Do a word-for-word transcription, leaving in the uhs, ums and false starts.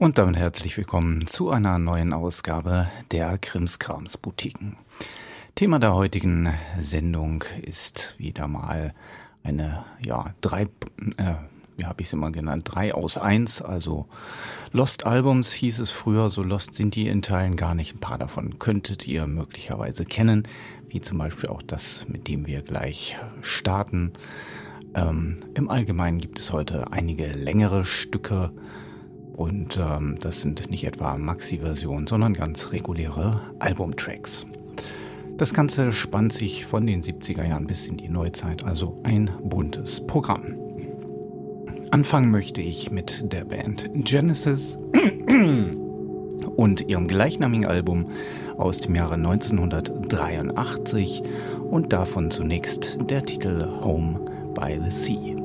Und damit herzlich willkommen zu einer neuen Ausgabe der Krimskrams Boutiquen. Thema der heutigen Sendung ist wieder mal eine, ja, drei, äh, wie habe ich es immer genannt, drei aus eins, also Lost Albums hieß es früher, so lost sind die in Teilen gar nicht. Ein paar davon könntet ihr möglicherweise kennen, wie zum Beispiel auch das, mit dem wir gleich starten. Ähm, im Allgemeinen gibt es heute einige längere Stücke und ähm, das sind nicht etwa Maxi-Versionen, sondern ganz reguläre Albumtracks. Das Ganze spannt sich von den siebziger Jahren bis in die Neuzeit, also ein buntes Programm. Anfangen möchte ich mit der Band Genesis und ihrem gleichnamigen Album aus dem Jahre neunzehnhundertdreiundachtzig und davon zunächst der Titel Home by the Sea.